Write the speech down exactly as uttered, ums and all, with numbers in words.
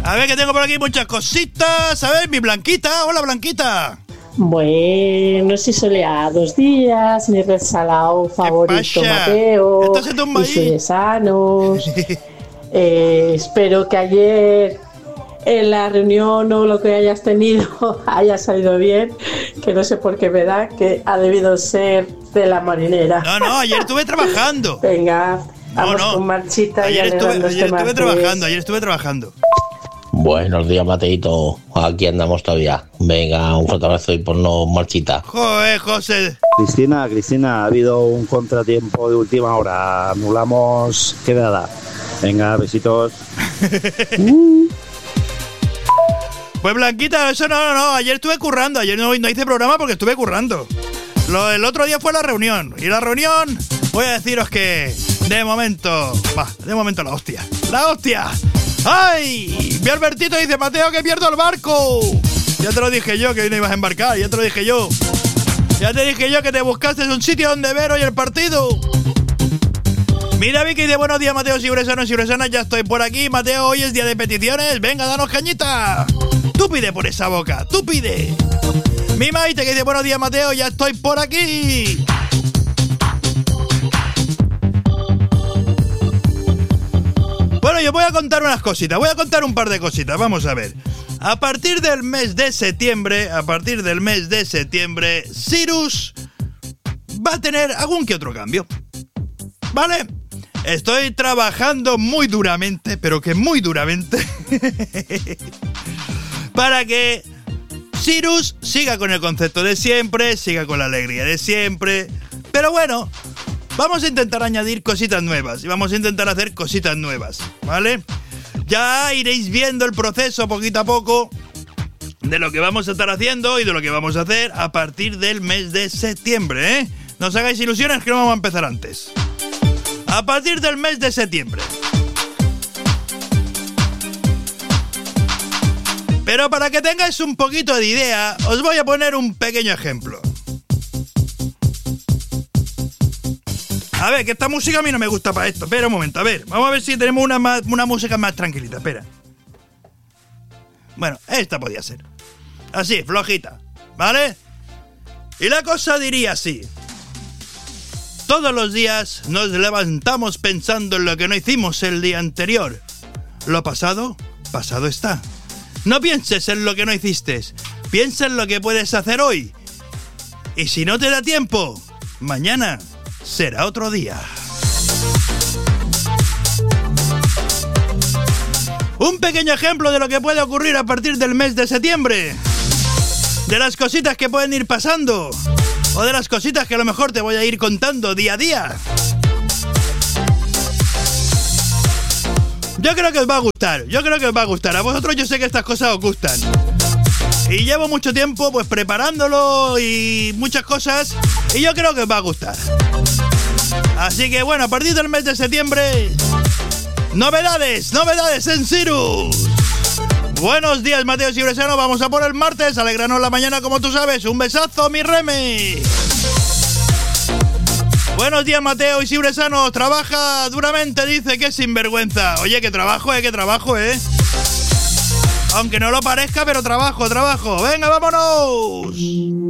A ver, que tengo por aquí muchas cositas. A ver, mi Blanquita. Hola, Blanquita. Buenos y soleados días, mi resalado favorito Mateo y suresanos. eh, espero que ayer en la reunión o lo que hayas tenido haya salido bien, que no sé por qué me da que ha debido ser de la marinera. No, no, ayer estuve trabajando. Venga, vamos no, no. con marchita. Ayer y estuve, ayer este estuve trabajando, ayer estuve trabajando. Buenos días, Mateito. Aquí andamos todavía. Venga, un fuerte abrazo y ponnos marchita. Joder, José. Cristina, Cristina, ha habido un contratiempo de última hora. Anulamos quedada. Venga, besitos. uh. Pues Blanquita, eso no, no, no. Ayer estuve currando. Ayer no, no hice programa porque estuve currando. Lo, el otro día fue la reunión. Y la reunión, voy a deciros que de momento, va, de momento la hostia. ¡La hostia! ¡Ay! Mi Albertito dice, Mateo, que pierdo el barco. Ya te lo dije yo, que hoy no ibas a embarcar. Ya te lo dije yo. Ya te dije yo que te buscaste un sitio donde ver hoy el partido. Mira, Vicky, dice, buenos días, Mateo, Sibresanos, Sibresanas, ya estoy por aquí. Mateo, hoy es día de peticiones. Venga, danos cañita. Tú pide por esa boca, tú pide. Mi Maite, que dice, buenos días, Mateo, ya estoy por aquí. Bueno, yo voy a contar unas cositas, voy a contar un par de cositas, vamos a ver. A partir del mes de septiembre, a partir del mes de septiembre, Cyrus va a tener algún que otro cambio, ¿vale? Estoy trabajando muy duramente, pero que muy duramente, para que Cyrus siga con el concepto de siempre, siga con la alegría de siempre, pero bueno... Vamos a intentar añadir cositas nuevas y vamos a intentar hacer cositas nuevas, ¿vale? Ya iréis viendo el proceso poquito a poco de lo que vamos a estar haciendo y de lo que vamos a hacer a partir del mes de septiembre, ¿eh? No os hagáis ilusiones que no vamos a empezar antes. A partir del mes de septiembre. Pero para que tengáis un poquito de idea, os voy a poner un pequeño ejemplo. A ver, que esta música a mí no me gusta para esto. Espera un momento, a ver. Vamos a ver si tenemos una, más, una música más tranquilita. Espera. Bueno, esta podía ser. Así, flojita. ¿Vale? Y la cosa diría así. Todos los días nos levantamos pensando en lo que no hicimos el día anterior. Lo pasado, pasado está. No pienses en lo que no hiciste. Piensa en lo que puedes hacer hoy. Y si no te da tiempo, mañana... será otro día. Un pequeño ejemplo de lo que puede ocurrir a partir del mes de septiembre. De las cositas que pueden ir pasando. O de las cositas que a lo mejor te voy a ir contando día a día. Yo creo que os va a gustar. Yo creo que os va a gustar. A vosotros yo sé que estas cosas os gustan. Y llevo mucho tiempo pues preparándolo y muchas cosas. Y yo creo que os va a gustar. Así que bueno, a partir del mes de septiembre, novedades, novedades en Cyrus. Buenos días, Mateo Sibresano, vamos a por el martes, alegranos la mañana como tú sabes. Un besazo, mi Remy. Buenos días, Mateo y Sibresano, trabaja duramente, dice que es sinvergüenza. Oye, que trabajo, eh, que trabajo, eh. Aunque no lo parezca, pero trabajo, trabajo. Venga, vámonos.